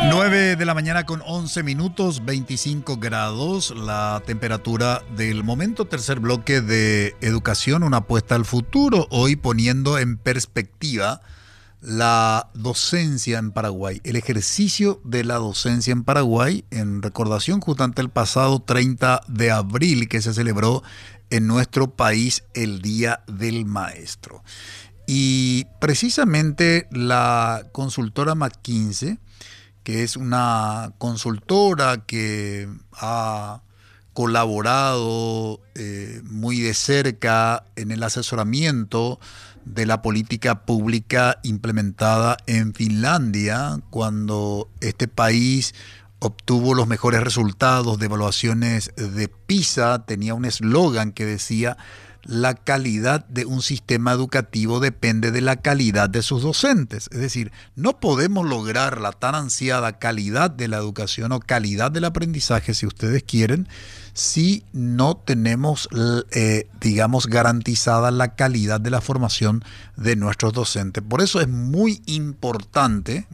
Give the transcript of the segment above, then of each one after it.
9 de la mañana con 11 minutos, 25 grados, la temperatura del momento. Tercer bloque de educación, una apuesta al futuro. Hoy poniendo en perspectiva la docencia en Paraguay, el ejercicio de la docencia en Paraguay, en recordación justamente el pasado 30 de abril que se celebró en nuestro país el Día del Maestro. Y precisamente la consultora McKinsey, que es una consultora que ha colaborado muy de cerca en el asesoramiento de la política pública implementada en Finlandia, cuando este país obtuvo los mejores resultados de evaluaciones de PISA, tenía un eslogan que decía: la calidad de un sistema educativo depende de la calidad de sus docentes. Es decir, no podemos lograr la tan ansiada calidad de la educación o calidad del aprendizaje, si ustedes quieren, si no tenemos, digamos, garantizada la calidad de la formación de nuestros docentes. Por eso es muy importante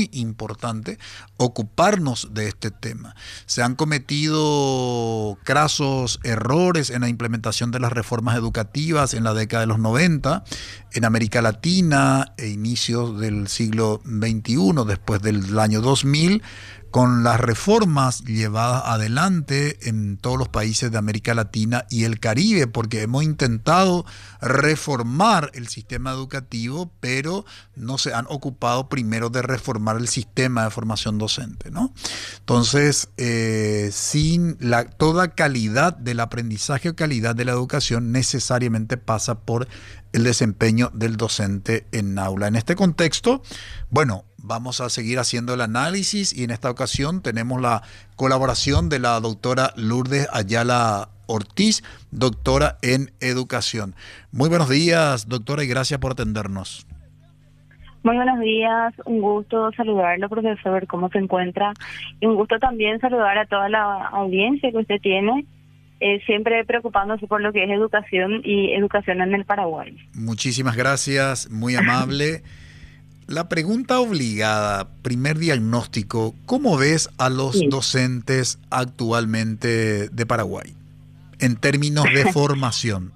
ocuparnos de este tema. Se han cometido crasos errores en la implementación de las reformas educativas en la década de los 90, en América Latina e inicios del siglo XXI, después del año 2000, con las reformas llevadas adelante en todos los países de América Latina y el Caribe, porque hemos intentado reformar el sistema educativo, pero no se han ocupado primero de reformar el sistema de formación docente, ¿no? Entonces, sin toda calidad del aprendizaje o calidad de la educación necesariamente pasa por el desempeño del docente en aula. En este contexto, bueno, vamos a seguir haciendo el análisis y en esta ocasión tenemos la colaboración de la doctora Lourdes Ayala Ortiz, doctora en educación. Muy buenos días, doctora, y gracias por atendernos. Muy buenos días, un gusto saludarlo, profesor, ¿cómo se encuentra? Y un gusto también saludar a toda la audiencia que usted tiene, siempre preocupándose por lo que es educación y educación en el Paraguay. Muchísimas gracias, muy amable. La pregunta obligada, primer diagnóstico, ¿cómo ves a los docentes actualmente de Paraguay en términos de formación,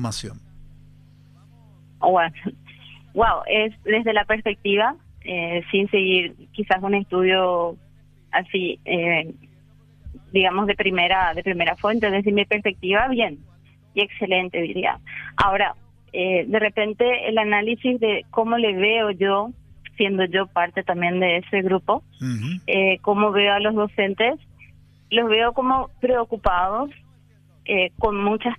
Wow, es desde la perspectiva, sin seguir quizás un estudio así, digamos de primera fuente, desde mi perspectiva, bien y excelente, diría. Ahora, de repente el análisis de cómo le veo yo, siendo yo parte también de ese grupo, cómo veo a los docentes, los veo como preocupados, con muchas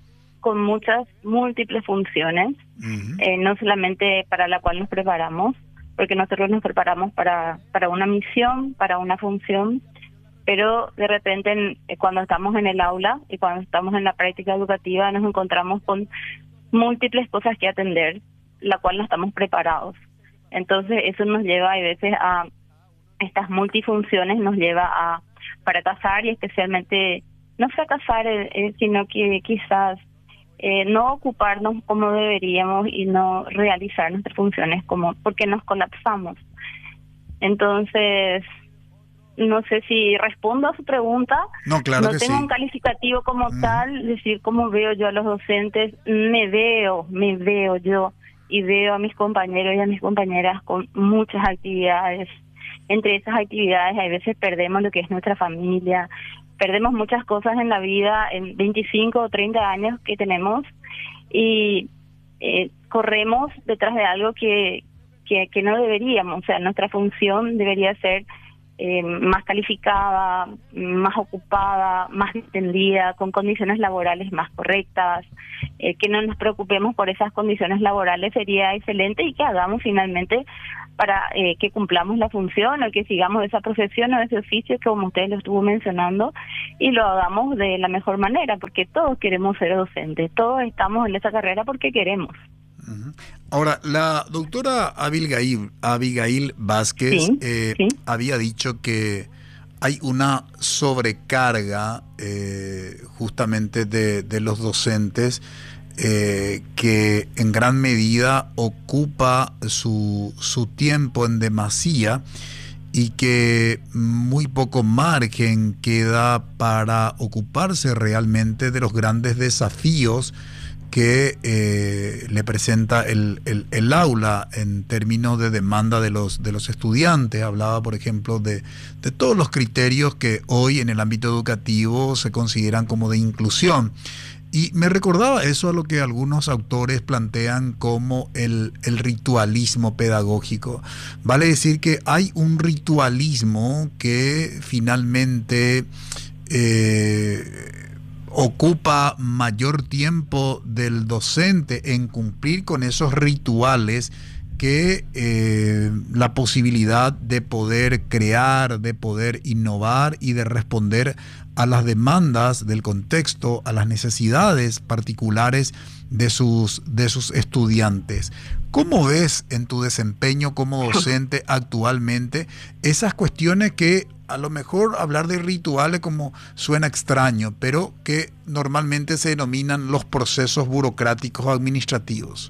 múltiples funciones, no solamente para la cual nos preparamos, porque nosotros nos preparamos para una misión, para una función, pero de repente cuando estamos en el aula y cuando estamos en la práctica educativa nos encontramos con múltiples cosas que atender, la cual no estamos preparados. Entonces eso nos lleva a veces a estas multifunciones, nos lleva a fracasar y especialmente no fracasar, sino que quizás no ocuparnos como deberíamos y no realizar nuestras funciones porque nos colapsamos. Entonces, no sé si respondo a su pregunta. No, claro que sí. No tengo un calificativo como tal, decir cómo veo yo a los docentes. Me veo yo y veo a mis compañeros y a mis compañeras con muchas actividades. Entre esas actividades a veces perdemos lo que es nuestra familia, perdemos muchas cosas en la vida en 25 o 30 años que tenemos y corremos detrás de algo que no deberíamos. O sea, nuestra función debería ser más calificada, más ocupada, más entendida, con condiciones laborales más correctas, que no nos preocupemos por esas condiciones laborales sería excelente y que hagamos finalmente para que cumplamos la función o que sigamos esa profesión o ese oficio que como usted lo estuvo mencionando y lo hagamos de la mejor manera, porque todos queremos ser docentes, todos estamos en esa carrera porque queremos. Ahora, la doctora Abigail Vázquez había dicho que hay una sobrecarga justamente de los docentes que en gran medida ocupa su tiempo en demasía y que muy poco margen queda para ocuparse realmente de los grandes desafíos que le presenta el aula en términos de demanda de los estudiantes. Hablaba, por ejemplo, de todos los criterios que hoy en el ámbito educativo se consideran como de inclusión. Y me recordaba eso a lo que algunos autores plantean como el ritualismo pedagógico. Vale decir que hay un ritualismo que finalmente ocupa mayor tiempo del docente en cumplir con esos rituales que la posibilidad de poder crear, de poder innovar y de responder a las demandas del contexto, a las necesidades particulares de sus estudiantes. ¿Cómo ves en tu desempeño como docente actualmente esas cuestiones que a lo mejor hablar de rituales como suena extraño, pero que normalmente se denominan los procesos burocráticos administrativos?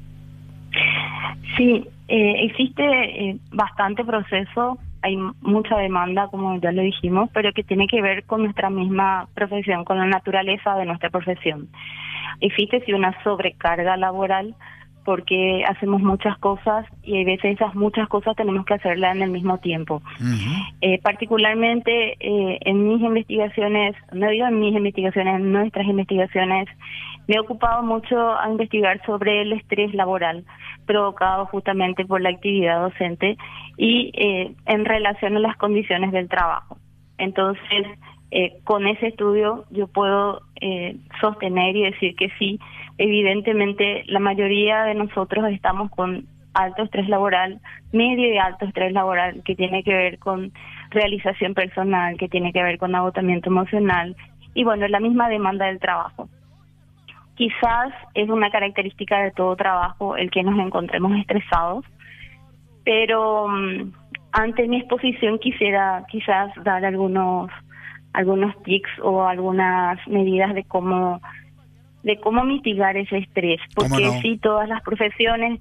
Sí, existe bastante proceso, hay mucha demanda, como ya lo dijimos, pero que tiene que ver con nuestra misma profesión, con la naturaleza de nuestra profesión. Existe sí una sobrecarga laboral porque hacemos muchas cosas y a veces esas muchas cosas tenemos que hacerlas en el mismo tiempo. Particularmente en mis investigaciones, no digo en mis investigaciones, en nuestras investigaciones, me he ocupado mucho a investigar sobre el estrés laboral provocado justamente por la actividad docente y en relación a las condiciones del trabajo. Entonces, con ese estudio yo puedo sostener y decir que sí, evidentemente la mayoría de nosotros estamos con alto estrés laboral, medio y alto estrés laboral, que tiene que ver con realización personal, que tiene que ver con agotamiento emocional y bueno, la misma demanda del trabajo. Quizás es una característica de todo trabajo el que nos encontremos estresados, pero ante mi exposición quisiera quizás dar algunos tips o algunas medidas de cómo mitigar ese estrés, porque no? sí, todas las profesiones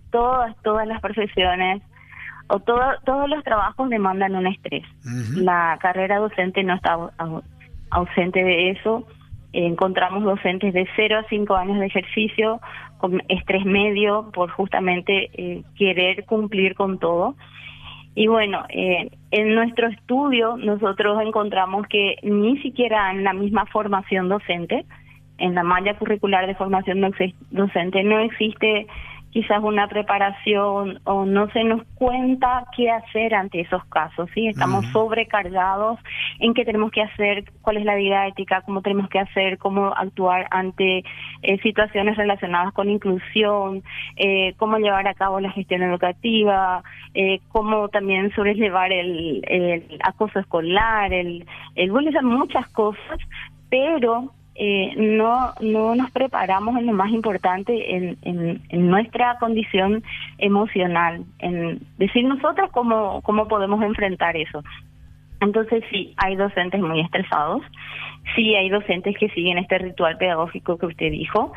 o todos los trabajos demandan un estrés. La carrera docente no está ausente de eso. Encontramos docentes de 0 a 5 años de ejercicio con estrés medio por justamente querer cumplir con todo. Y bueno, en nuestro estudio nosotros encontramos que ni siquiera en la misma formación docente, en la malla curricular de formación docente, no existe quizás una preparación o no se nos cuenta qué hacer ante esos casos, ¿sí? Estamos sobrecargados en qué tenemos que hacer, cuál es la vida ética, cómo tenemos que hacer, cómo actuar ante situaciones relacionadas con inclusión, cómo llevar a cabo la gestión educativa, cómo también sobrellevar el acoso escolar, el bullying, son muchas cosas, pero no nos preparamos en lo más importante, en nuestra condición emocional, en decir nosotros cómo podemos enfrentar eso. Entonces sí, hay docentes muy estresados, sí hay docentes que siguen este ritual pedagógico que usted dijo,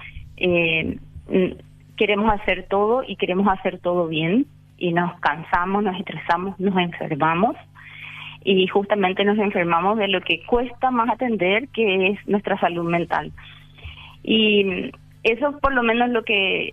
queremos hacer todo y queremos hacer todo bien y nos cansamos, nos estresamos, nos enfermamos. Y justamente nos enfermamos de lo que cuesta más atender, que es nuestra salud mental. Y eso por lo menos lo que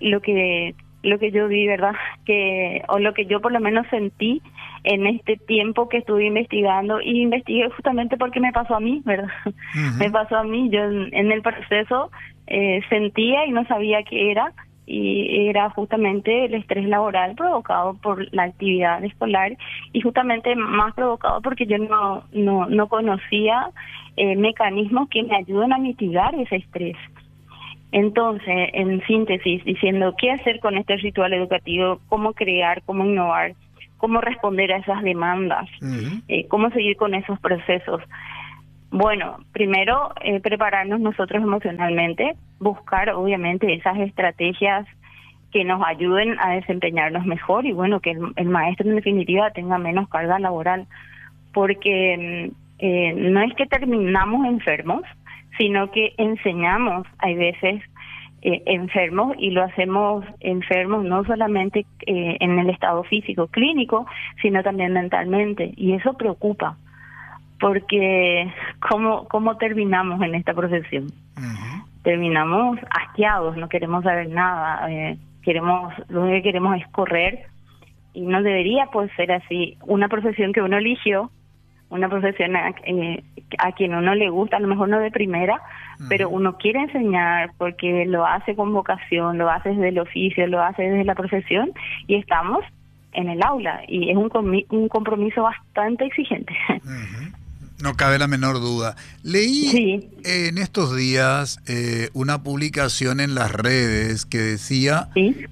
yo vi, ¿verdad? O lo que yo por lo menos sentí en este tiempo que estuve investigando, y investigué justamente porque me pasó a mí, ¿verdad? Me pasó a mí, yo en el proceso sentía y no sabía qué era, y era justamente el estrés laboral provocado por la actividad escolar y justamente más provocado porque yo no conocía mecanismos que me ayuden a mitigar ese estrés. Entonces, en síntesis, diciendo qué hacer con este ritual educativo, cómo crear, cómo innovar, cómo responder a esas demandas, cómo seguir con esos procesos. Bueno, primero prepararnos nosotros emocionalmente, buscar obviamente esas estrategias que nos ayuden a desempeñarnos mejor y bueno, que el maestro en definitiva tenga menos carga laboral, porque no es que terminamos enfermos, sino que enseñamos, hay veces, enfermos, y lo hacemos enfermos no solamente en el estado físico clínico, sino también mentalmente, y eso preocupa, porque ¿cómo terminamos en esta profesión? Terminamos asqueados, no queremos saber nada, lo único que queremos es correr, y no debería pues ser así. Una profesión que uno eligió, una profesión a quien uno le gusta, a lo mejor no de primera, pero uno quiere enseñar porque lo hace con vocación, lo hace desde el oficio, lo hace desde la profesión, y estamos en el aula, y es un compromiso bastante exigente. No cabe la menor duda. Leí en estos días una publicación en las redes que decía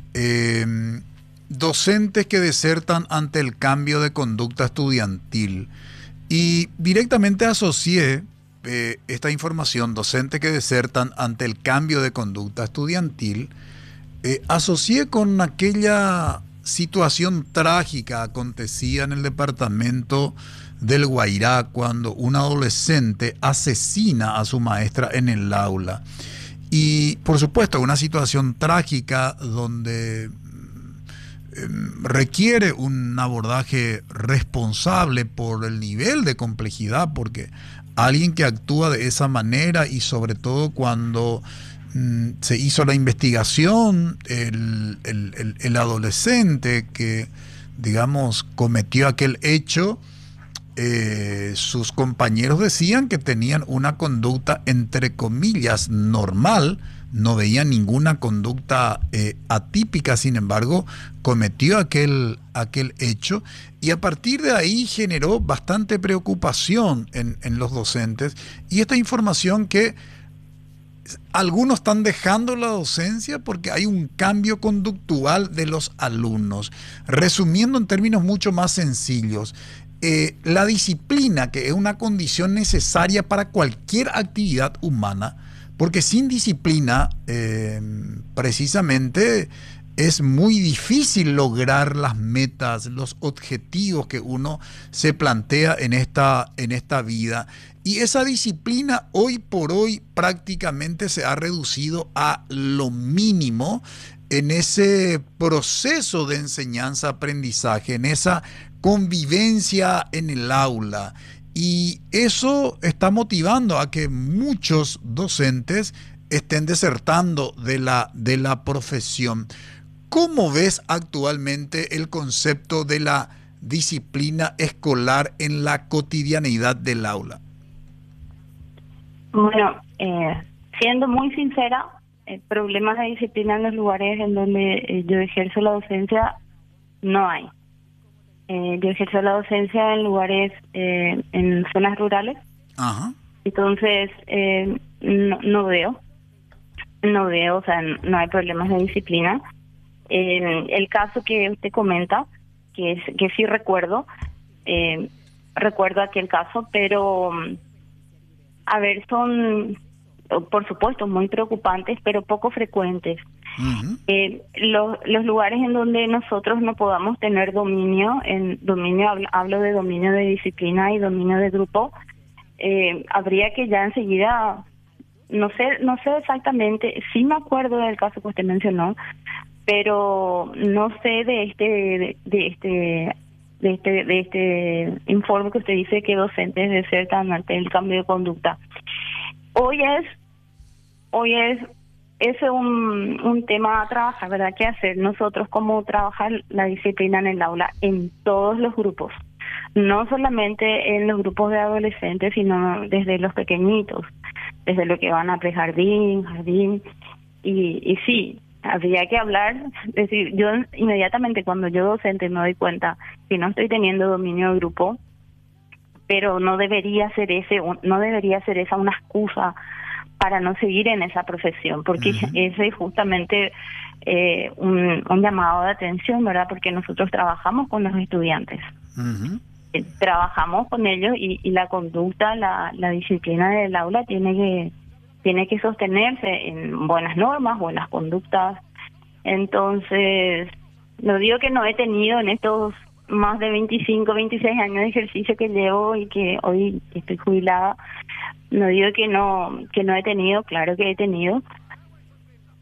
docentes que desertan ante el cambio de conducta estudiantil. Y directamente asocié esta información, docentes que desertan ante el cambio de conducta estudiantil, asocié con aquella situación trágica acontecía en el departamento del Guairá cuando un adolescente asesina a su maestra en el aula. Y por supuesto una situación trágica donde requiere un abordaje responsable por el nivel de complejidad, porque alguien que actúa de esa manera, y sobre todo cuando se hizo la investigación, el adolescente que, digamos, cometió aquel hecho, sus compañeros decían que tenían una conducta entre comillas normal, no veían ninguna conducta atípica. Sin embargo, cometió aquel hecho, y a partir de ahí generó bastante preocupación en los docentes, y esta información que algunos están dejando la docencia porque hay un cambio conductual de los alumnos. Resumiendo en términos mucho más sencillos, la disciplina, que es una condición necesaria para cualquier actividad humana, porque sin disciplina precisamente es muy difícil lograr las metas, los objetivos que uno se plantea en esta vida. Y esa disciplina hoy por hoy prácticamente se ha reducido a lo mínimo en ese proceso de enseñanza-aprendizaje, en esa convivencia en el aula. Y eso está motivando a que muchos docentes estén desertando de la profesión. ¿Cómo ves actualmente el concepto de la disciplina escolar en la cotidianeidad del aula? Bueno, siendo muy sincera, problemas de disciplina en los lugares en donde yo ejerzo la docencia no hay. Yo ejerzo la docencia en lugares, en zonas rurales. Ajá. Entonces, no veo, o sea, no hay problemas de disciplina. El caso que usted comenta, que sí recuerdo aquel caso, pero a ver, son, por supuesto, muy preocupantes, pero poco frecuentes. Los lugares en donde nosotros no podamos tener dominio, hablo de dominio de disciplina y dominio de grupo, habría que ya enseguida, no sé exactamente, sí me acuerdo del caso que usted mencionó, pero no sé de este informe que usted dice que docentes desertan ante el cambio de conducta. Hoy es un tema a trabajar, ¿verdad? ¿Qué hacer nosotros? ¿Cómo trabajar la disciplina en el aula en todos los grupos? No solamente en los grupos de adolescentes, sino desde los pequeñitos, desde lo que van a prejardín, jardín, y sí, habría que hablar, es decir, yo inmediatamente cuando yo docente me doy cuenta que no estoy teniendo dominio de grupo, pero no debería ser esa una excusa para no seguir en esa profesión, porque ese es justamente un llamado de atención, ¿verdad? Porque nosotros trabajamos con los estudiantes, trabajamos con ellos, y la conducta, la disciplina del aula tiene que sostenerse en buenas normas, buenas conductas. Entonces, no digo que no he tenido en estos más de 25, 26 años de ejercicio que llevo y que hoy estoy jubilada, no digo que no he tenido, claro que he tenido,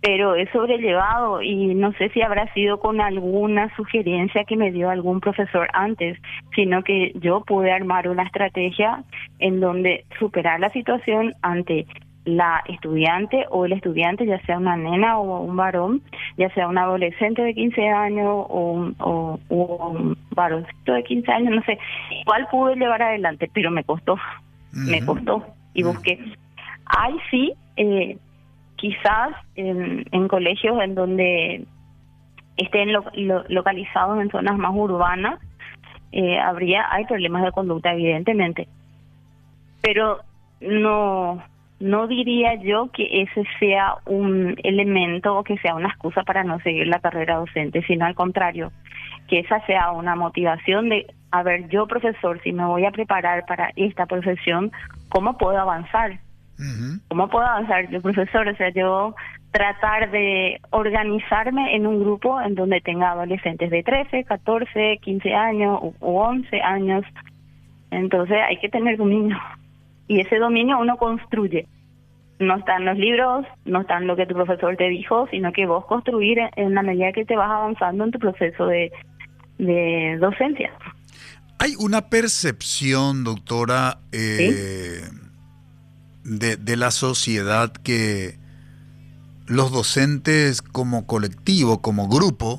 pero he sobrellevado y no sé si habrá sido con alguna sugerencia que me dio algún profesor antes, sino que yo pude armar una estrategia en donde superar la situación ante la estudiante o el estudiante, ya sea una nena o un varón, ya sea un adolescente de 15 años o un varoncito de 15 años, no sé, igual pude llevar adelante, pero me costó y busqué. Hay sí, quizás en colegios en donde estén localizados en zonas más urbanas, hay problemas de conducta, evidentemente, pero no diría yo que ese sea un elemento o que sea una excusa para no seguir la carrera docente, sino al contrario, que esa sea una motivación de, a ver, yo profesor, si me voy a preparar para esta profesión, ¿cómo puedo avanzar? ¿Cómo puedo avanzar yo, profesor? O sea, yo tratar de organizarme en un grupo en donde tenga adolescentes de 13, 14, 15 años u 11 años. Entonces hay que tener dominio. Y ese dominio uno construye. No está en los libros, no está en lo que tu profesor te dijo, sino que vos construir en la medida que te vas avanzando en tu proceso de docencia. Hay una percepción, doctora, ¿Sí? de la sociedad que los docentes como colectivo, como grupo,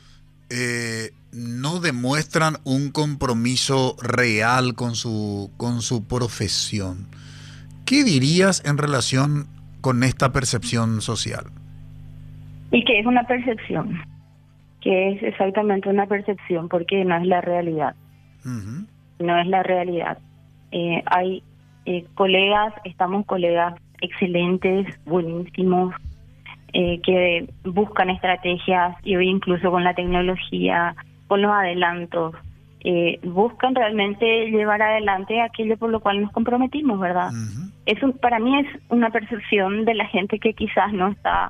no demuestran un compromiso real con su profesión. ¿Qué dirías en relación con esta percepción social? Y que es una percepción, que es exactamente una percepción, porque no es la realidad. No es la realidad. Hay colegas excelentes, buenísimos, que buscan estrategias y hoy incluso con la tecnología, con los adelantos, buscan realmente llevar adelante aquello por lo cual nos comprometimos, ¿verdad? Para mí es una percepción de la gente que quizás no está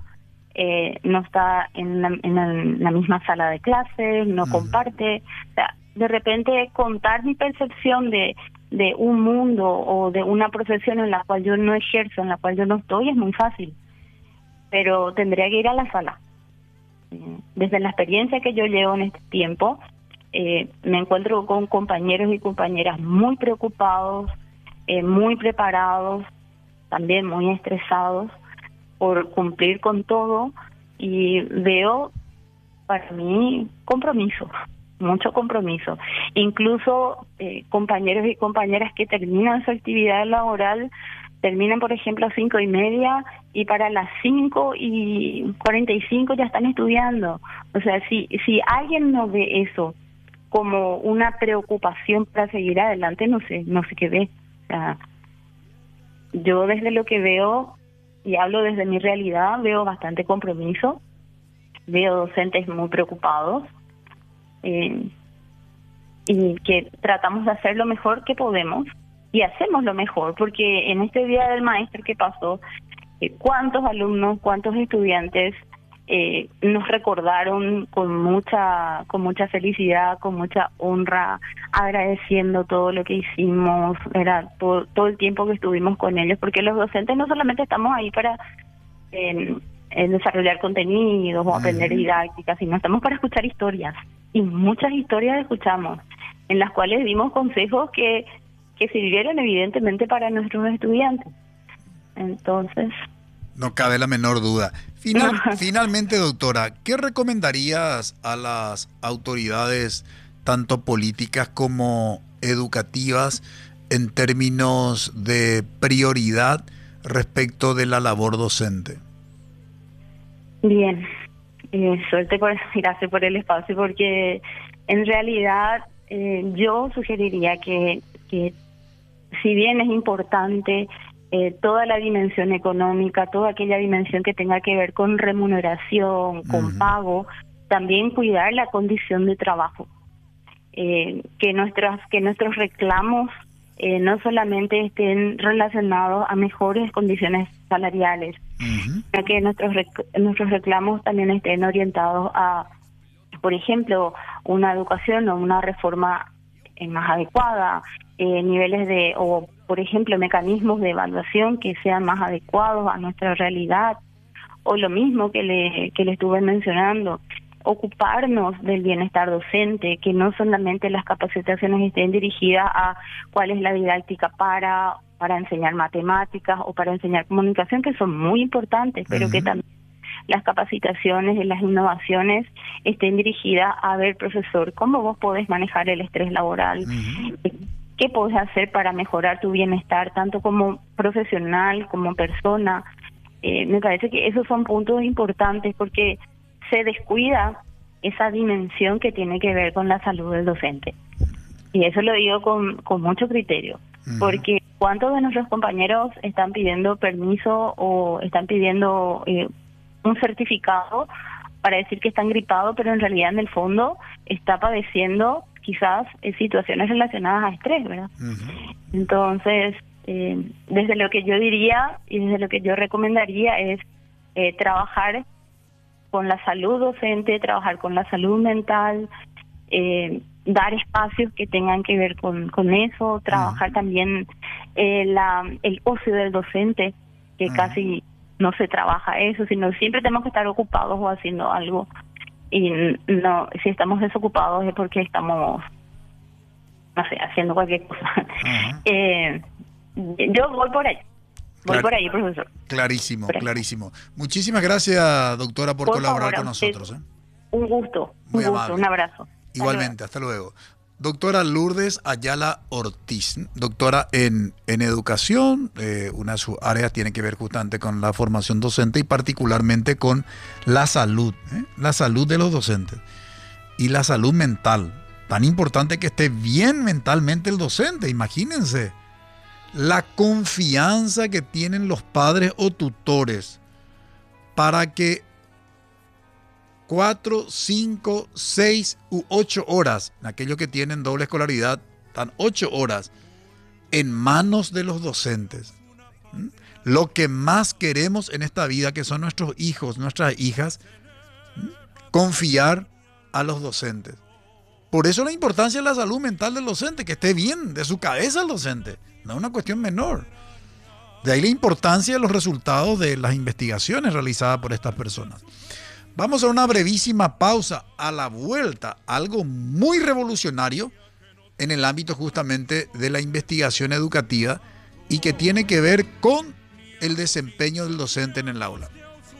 en la misma sala de clases, no comparte. O sea, de repente contar mi percepción de un mundo o de una profesión en la cual yo no ejerzo, en la cual yo no estoy, es muy fácil. Pero tendría que ir a la sala. Desde la experiencia que yo llevo en este tiempo, me encuentro con compañeros y compañeras muy preocupados, muy preparados, también muy estresados por cumplir con todo, y veo para mí compromiso, mucho compromiso. Incluso compañeros y compañeras que terminan su actividad laboral, terminan por ejemplo a 5:30 y para las 5:45 ya están estudiando. O sea, si alguien no ve eso como una preocupación para seguir adelante, no sé qué ve. O sea, yo desde lo que veo, y hablo desde mi realidad, veo bastante compromiso, veo docentes muy preocupados, y que tratamos de hacer lo mejor que podemos, y hacemos lo mejor, porque en este Día del Maestro que pasó, cuántos alumnos, cuántos estudiantes nos recordaron con mucha felicidad, con mucha honra, agradeciendo todo lo que hicimos, era todo el tiempo que estuvimos con ellos, porque los docentes no solamente estamos ahí para en desarrollar contenidos o aprender didáctica, sino estamos para escuchar historias, y muchas historias escuchamos, en las cuales dimos consejos que sirvieron evidentemente para nuestros estudiantes. Entonces, no cabe la menor duda. Finalmente, doctora, ¿qué recomendarías a las autoridades, tanto políticas como educativas, en términos de prioridad respecto de la labor docente? Bien, gracias por el espacio, porque en realidad yo sugeriría que si bien es importante toda la dimensión económica, toda aquella dimensión que tenga que ver con remuneración, con pago, también cuidar la condición de trabajo. Que nuestros reclamos no solamente estén relacionados a mejores condiciones salariales, sino que nuestros reclamos también estén orientados a, por ejemplo, una educación o una reforma más adecuada, niveles por ejemplo, mecanismos de evaluación que sean más adecuados a nuestra realidad, o lo mismo que le estuve mencionando, ocuparnos del bienestar docente, que no solamente las capacitaciones estén dirigidas a cuál es la didáctica para enseñar matemáticas o para enseñar comunicación, que son muy importantes, pero que también las capacitaciones y las innovaciones estén dirigidas a ver, profesor, cómo vos podés manejar el estrés laboral, qué podés hacer para mejorar tu bienestar, tanto como profesional, como persona. Me parece que esos son puntos importantes porque se descuida esa dimensión que tiene que ver con la salud del docente. Y eso lo digo con mucho criterio, porque ¿cuántos de nuestros compañeros están pidiendo permiso o están pidiendo un certificado para decir que están gripados, pero en realidad en el fondo está padeciendo quizás situaciones relacionadas a estrés, ¿verdad? Entonces, desde lo que yo diría y desde lo que yo recomendaría es trabajar con la salud docente, trabajar con la salud mental, dar espacios que tengan que ver con eso, trabajar también el ocio del docente, que casi no se trabaja eso, sino siempre tenemos que estar ocupados o haciendo algo. Y no, si estamos desocupados es porque estamos, no sé, haciendo cualquier cosa. Yo voy por ahí. Voy por ahí, profesor. Clarísimo, clarísimo. Muchísimas gracias, doctora, por colaborar con nosotros. Un gusto, un abrazo. Igualmente, hasta luego. Doctora Lourdes Ayala Ortiz, doctora en educación, una de sus áreas tiene que ver justamente con la formación docente y particularmente con la salud de los docentes y la salud mental. Tan importante que esté bien mentalmente el docente, imagínense. La confianza que tienen los padres o tutores para que 4, 5, 6 u 8 horas, aquellos que tienen doble escolaridad, están 8 horas en manos de los docentes. Lo que más queremos en esta vida, que son nuestros hijos, nuestras hijas, confiar a los docentes. Por eso la importancia de la salud mental del docente, que esté bien de su cabeza el docente. No es una cuestión menor. De ahí la importancia de los resultados de las investigaciones realizadas por estas personas. Vamos a una brevísima pausa. A la vuelta, algo muy revolucionario en el ámbito justamente de la investigación educativa y que tiene que ver con el desempeño del docente en el aula.